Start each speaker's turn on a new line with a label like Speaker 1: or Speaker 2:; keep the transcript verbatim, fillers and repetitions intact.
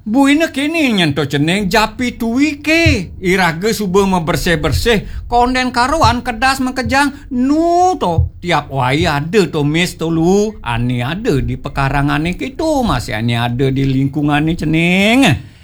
Speaker 1: Buina kini nyentuh ceneng japi tuwi ke. Iraga subuh membersih-bersih. Konden karuan kedas mengkejang. Nu to. Tiap wai ada to mes to lu. Ani ada di pekarangan ni gitu. Masih ani ada di lingkungan ni ceneng.